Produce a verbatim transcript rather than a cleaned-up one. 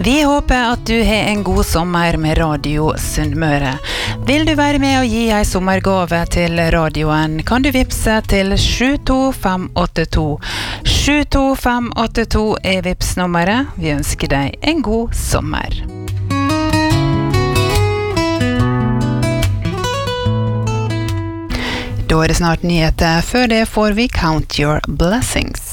Vi håper at du har en god sommer med Radio Sunnmøre. Vil du være med og gi en sommergave til radioen, kan du vipse til sju to fem åtte to. sju to fem åtte to er vipsnummeret. Vi ønsker deg en god sommer. Da er det snart nyheter, før det får vi Count Your Blessings.